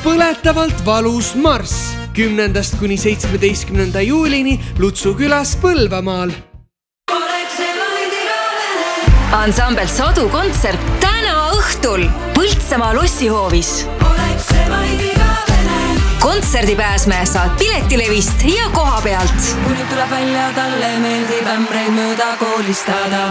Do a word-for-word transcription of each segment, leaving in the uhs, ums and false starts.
põletavalt valus marss kümnendast kuni seitsmeteistkümnenda juulini Lutsu külas Põlvamaal. Ansambel Sadu kontsert täna õhtul Põltsamaa lossihoovis. Kontserdipääsme saad Piletilevist ja koha pealt. Kuni tuleb välja, talle meeldib ämbreid mööda koolistada.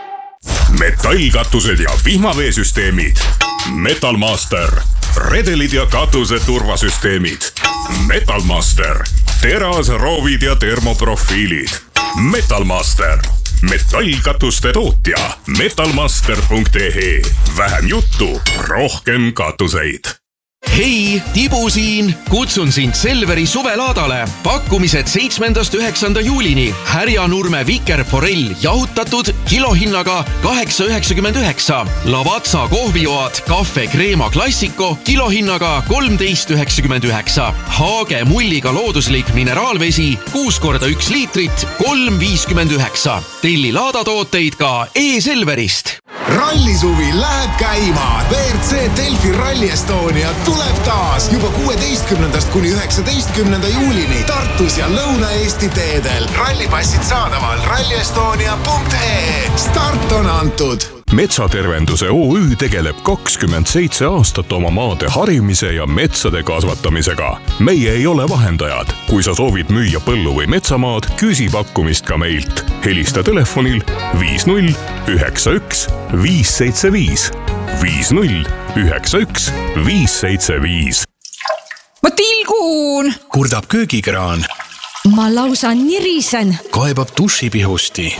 Metallkatused ja vihmaveesüsteemid. Metalmaster. Redelid ja katuse turvasüsteemid. Metalmaster. Teras, roovid ja termoprofiilid. Metalmaster. Metallkatuste tootja. metalmaster punkt e e. Vähem juttu, rohkem katuseid. Hei, Tibu siin! Kutsun sind Selveri suvelaadale. Pakkumised seitsmendast üheksanda juulini. Härjanurme vikerforell jahutatud kilohinnaga kaheksa üheksakümmend üheksa. Lavazza kohvijoad Cafe Crema Classico kilohinnaga kolmteist üheksakümmend üheksa. Haage mulliga looduslik mineraalvesi kuus korda üks liitrit kolm viiskümmend üheksa. Telli laadatooteid ka e-Selverist. Rallisuvi läheb käima. B R C Delfi Rally Estonia tuleb taas juba kuueteistkümnendast kuni üheksateistkümnenda juulini Tartus ja Lõuna-Eesti teedel. Rallipassid saadaval ralli estonia punkt e e. Start on antud. Metsatervenduse O Ü tegeleb kakskümmend seitse aastat oma maade harimise ja metsade kasvatamisega. Meie ei ole vahendajad. Kui sa soovid müüa põllu või metsamaad, küsi pakkumist ka meilt. Helista telefonil viis null üheksa üks viis seitse viis. viis null üheksa üks viis seitse viis. Ma tilgun! Kurdab köögikraan. Ma lausa nirisen. Kaebab dušipihusti.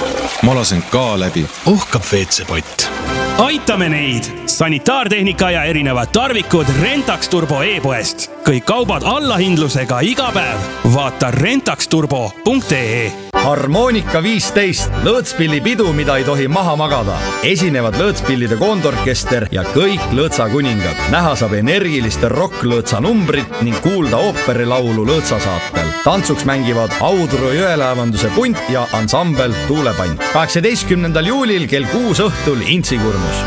Ma lasen ka läbi. Ohkab veetsepott. Aitame neid! Sanitaartehnika ja erinevad tarvikud Rentax Turbo e-poest. Kõik kaubad allahindlusega iga päev. Vaata rentax turbo punkt e e. Harmonika viisteist. Lõõtspilli pidu, mida ei tohi maha magada. Esinevad lõõtspillide koondorkester ja kõik lõõtsa kuningad. Näha saab energiliste rock-lõõtsa numbrit ning kuulda ooperilaulu lõõtsa saatel. Tantsuks mängivad Audru jõelaevanduse punt ja ansambel Tuulepann. kaheksateistkümnendal juulil kell kuus õhtul Intsikurnus.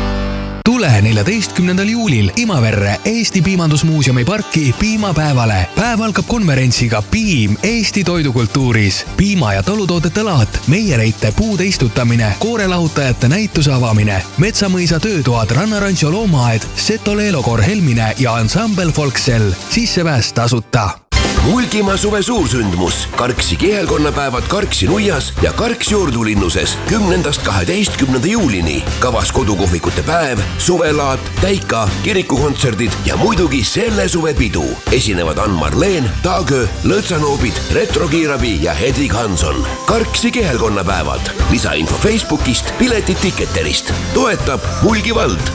Tule neljateistkümnendal juulil Imaverre Eesti Piimandusmuuseumi parki piimapäevale. Päev algab konverentsiga Piim Eesti toidukultuuris. Piima- ja talutoodete laat, meiereite puude istutamine, koorelahutajate näituse avamine, Metsamõisa töötoad, Rannarancho loomaaed, Seto Leelokor Helmine ja ansambel Folksel. Sissepääs tasuta. Mulgimaa suve suursündmus. Karksi kihelkonnapäevad Karksi nuias ja Karksi juurdulinnuses kümnendast kaheteistkümnenda juulini. Kavas kodukohvikute päev, suvelaat, täika, kirikukontserdid ja muidugi selle suve pidu. Esinevad Ann-Marleen, Taagö, Lõõtsanoobid, Retrokiirabi ja Hedvig Hanson. Karksi kihelkonnapäevad. Lisainfo Facebookist, piletid Ticketerist. Toetab Mulgi vald.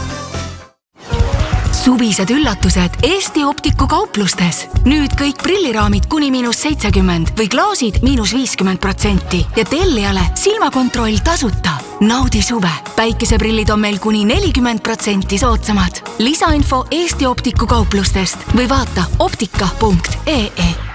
Suvised üllatused Eesti Optiku kauplustes. Nüüd kõik prilliraamid kuni miinus seitsekümmend või klaasid miinus viiskümmend protsenti ja tellijale silmakontroll tasuta. Naudi suve. Päikeseprillid on meil kuni nelikümmend protsenti soodsamad. Lisainfo Eesti Optiku kauplustest või vaata optika punkt e e.